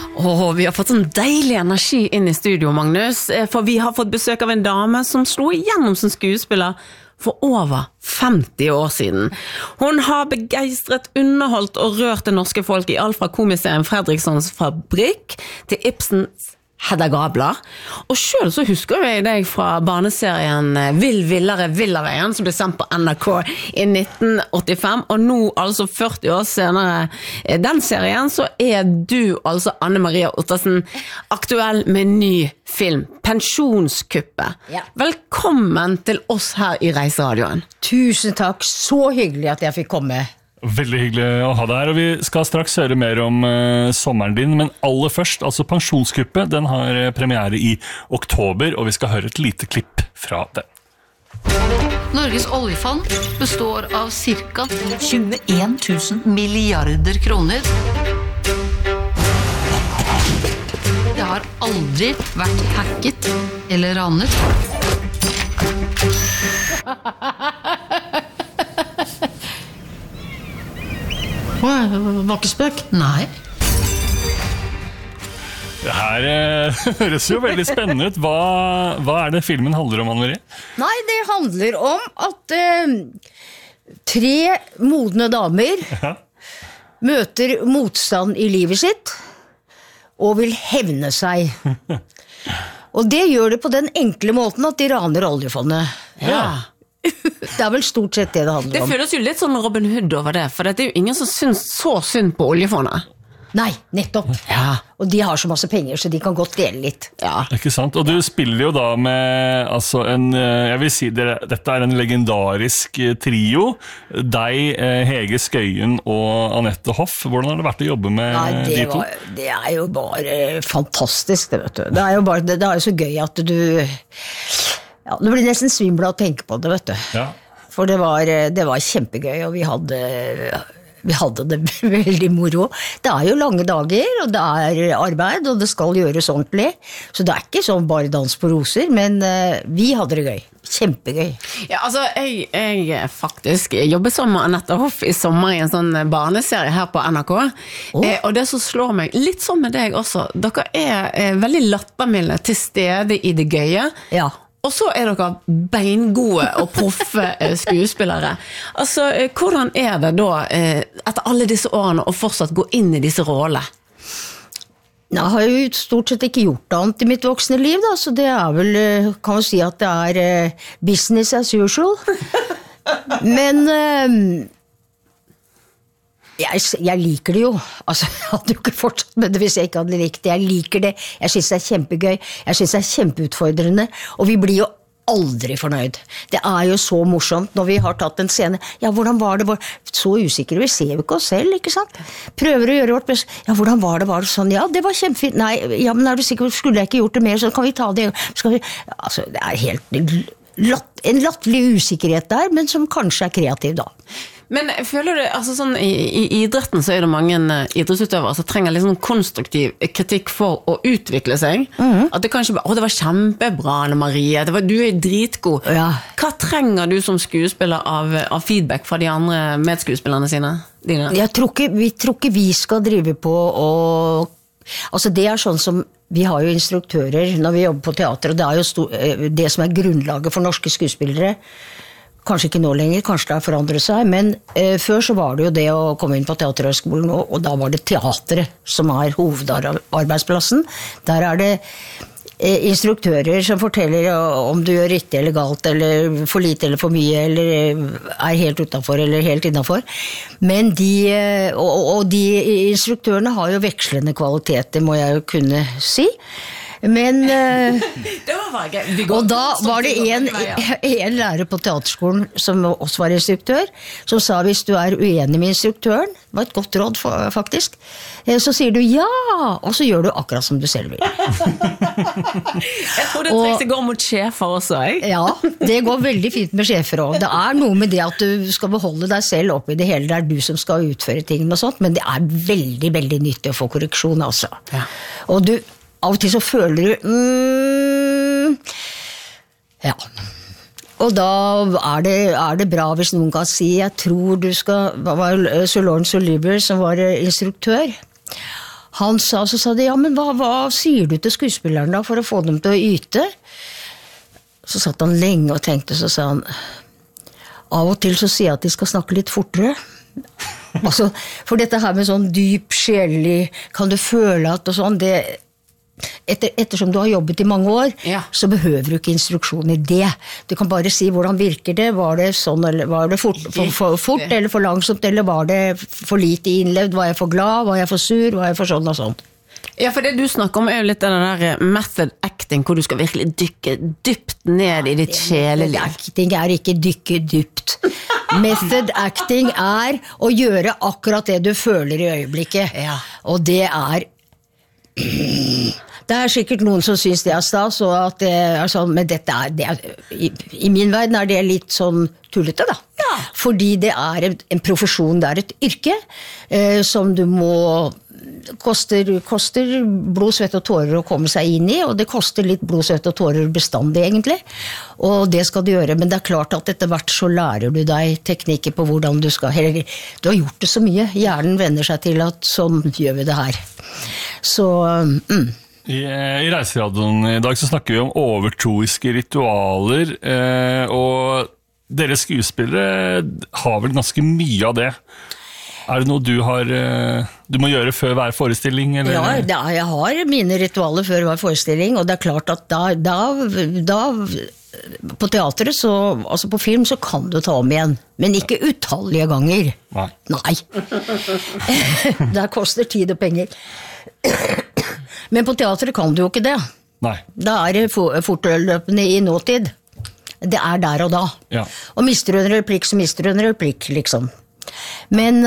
Vi har fått sånn deilig energi inn I studio, Magnus, for vi har fått besøk av en dame som slo igjennom som skuespiller for over 50 år siden. Hun har begeistret, underholdt og rørt det norske folk I alt fra komiserien Fredrikssons Fabrikk til Ibsens Hedda Gabler. Og selv så husker jeg deg fra barneserien Vill Villere Villaveien, som ble sendt på NRK I 1985, og nå, altså 40 år senere den serien, så du, altså Anne Maria Ottersen, aktuell med ny film, Pensjonskuppet. Ja. Velkommen til oss her I Reiseradioen. Tusen takk, så hyggelig at jeg fikk komme. Veldig hyggelig å ha deg her, og vi skal straks høre mer om sommeren din, men aller først, altså Pensjonskuppet, den har premiere I oktober, og vi skal høre et lite klipp fra den. Norges oljefond består av cirka 21 000 milliarder kroner. Det har aldri vært hacket eller ranet. Var ikke spøk? Nei. Det her høres jo veldig spennende ut. Hva det filmen handler om, Anne-Marie? Nei, det handler om at 3 modne damer møter motstand I livet sitt og vil hevne seg. Og det gjør det på den enkle måten at de raner oljefondet. Ja. Det vel stort sett det handler Det om. føles jo litt sånn Robin Hood over det, for det jo ingen som syns så synd på oljefondet. Nei, nettopp. Ja. Og de har så masse penger, så de kan godt dele litt. Ja. Ikke sant? Og du spiller jo da med altså jeg vil si, dette en legendarisk trio. Deg, Hege Skøyen og Anette Hoff. Hvordan har det vært å jobbe med de to? Det jo bare fantastisk, det vet du. Det jo bare, det jo så gøy at du... Ja, det blir nesten svimmel å tenke på det, vet du. Ja. For det var kjempegøy, og vi hadde det veldig moro. Det jo lange dager, og det arbeid, og det skal gjøres ordentlig. Så det ikke sånn bare dans på roser, men vi hadde det gøy. Kjempegøy. Ja, altså, jeg faktisk jobbet som Anette Hoff I sommer I en sånn barneserie her på NRK. Og det som slår meg, litt sånn med deg også, dere veldig lattermilde til stede I det gøye. Ja. Og så dere beingode og proffe skuespillere. Altså, hvordan det da, etter alle disse årene, å fortsatt gå inn I disse rollene? Jeg har jo stort sett ikke gjort annet I mitt voksne liv, da, så det vel, kan man si at det business as usual. Men jeg liker det jo. Altså, jeg hadde jo ikke fortsatt med det hvis jeg ikke hadde likt det. Jeg liker det. Jeg synes det kjempegøy. Jeg synes det kjempeutfordrende. Og vi blir jo aldri fornøyd. Det jo så morsomt når vi har tatt en scene. Ja, hvordan var det? Så usikre, vi ser jo ikke oss selv, ikke sant? Prøver å gjøre vårt best. Ja, hvordan var det sånn? Ja, det var kjempefint. Nei, ja, men du sikker, skulle jeg ikke gjort det mer, så kan vi ta det. Altså, det helt en latterlig usikkerhet der, men som kanskje kreativ da. Men føler du, altså sånn, I idretten så det mange idrettsutøvere som trenger litt sånn konstruktiv kritikk for å utvikle seg. At det kanskje bare, det var kjempebra, Anne Marie, du dritgod. Ja. Hva trenger du som skuespiller av feedback fra de andre medskuespillerne dine? Vi tror ikke vi skal drive på og... Altså det sånn som, vi har jo instruktører når vi jobber på teater, og det jo det som grunnlaget for norske skuespillere. Kanskje ikke nå lenger, kanskje det forandret seg, men før så var det jo det å komme inn på teaterhøgskolen, og da var det teateret som hovedarbeidsplassen. Der det instruktører som forteller om du gjør riktig eller galt, eller for lite eller for mye, eller helt utenfor eller helt innenfor. Men de instruktørene har jo vekslende kvaliteter, må jeg jo kunne si. Men og da var det en lærer på teaterskolen som også var instruktør, som sa hvis du uenig med instruktøren, det var et godt råd faktisk, så sier du ja, og så gjør du akkurat som du selv vil. Jeg tror det trikset går mot sjefer også, Ja, det går veldig fint med sjefer også. Det noe med det at du skal beholde deg selv oppe I det hele, det du som skal utføre tingene og sånt, men det veldig, veldig nyttig å få korreksjon altså. Ja. Og av og til så føler du ja. Og da det bra hvis noen kan si, jeg tror du skal, det var Sir Lawrence Olivier som var instruktør. så sa de, ja, men hva sier du til skuespilleren da, for å få dem til å yte? Så satt han lenge og tenkte, så sa han, av og til så sier jeg at de skal snakke litt fortere. Altså, for dette her med sånn dyp, sjelelig, kan du føle at og sånn, ettersom du har jobbet i mange år, så behøver du ikke instruksjon i det. Du kan bare si hvordan virker det, var det sånn, eller var det fort eller for langsomt, eller var det for lite innlevd, var jeg for glad, var jeg for sur, var jeg for sånn og sånn. Ja, for det du snakker om jo litt den der method acting, hvor du skal virkelig dykke dypt ned i ditt sjeleliv. Acting ikke dykke dypt. Method acting å gjøre akkurat det du føler i øyeblikket. Og det det sikkert noen som synes det stas, og at det sånn, men dette i min verden det litt sånn tullete da. Fordi det en profesjon, det et yrke som du må koster blod, svett og tårer å komme seg inn i, og det koster litt blod, svett og tårer bestandig egentlig, og det skal du gjøre, men det klart at etter hvert så lærer du deg teknikker på hvordan du skal, eller du har gjort det så mye, hjernen venner seg til at sånn gjør vi det her. Så, I Reiseradioen i dag så snakker vi om overtroiske ritualer, og dere skuespillere har vel ganske mye av det. Det noe du må gjøre før hver forestilling? Eller? Ja, jeg har mine ritualer før hver forestilling, og det klart at da på teateret, altså på film, så kan du ta om igjen, men ikke utallige ganger. Nei. Det koster tid og penger. Men på teateret kan du jo ikke det. Nei. Da det fortløpende i nåtid. Det der og da. Ja. Og mister du en replikk, så mister du en replikk, liksom. Men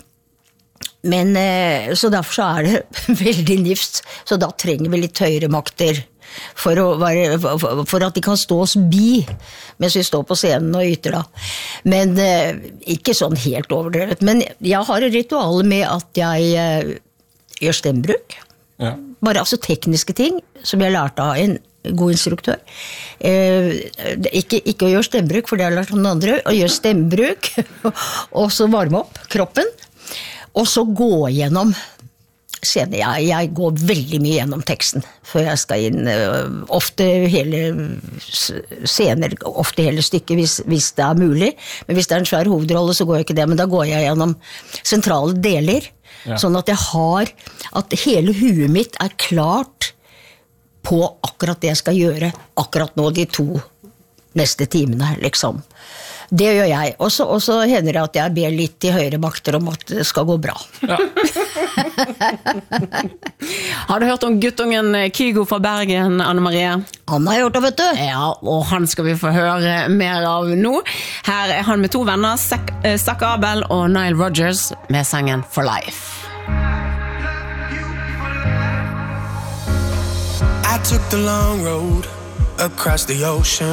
så derfor så det veldig nifst, så da trenger vi litt høyere makter for at de kan stå oss bi mens vi står på scenen og yter da. Men ikke sånn helt overdrevet, men jeg har et ritual med at jeg gjør stemmebruk. Bare altså tekniske ting som jeg lærte av en god instruktør. Ikke å gjøre stemmebruk, for det har jeg lært av noen andre, å gjøre stemmebruk, og så varme opp kroppen, og så gå gjennom scenen. Jeg går veldig mye gjennom teksten, før jeg skal inn, ofte hele scener, ofte hele stykket, hvis det mulig, men hvis det en svær hovedrolle, så går jeg ikke det, men da går jeg gjennom sentrale deler, sånn at at hele huet mitt klart på akkurat det jeg skal gjøre akkurat nå de 2 neste timene, liksom. Det gjør jeg. Og så hender det at jeg ber litt i høyere makter om at det skal gå bra. Har du hørt om guttungen Kygo fra Bergen, Anne Marie? Han har gjort det, vet du. Ja, og han skal vi få høre mer av nå. Her han med 2 venner, Zack Abel og Nile Rodgers, med sangen For Life. I took the long road across the ocean.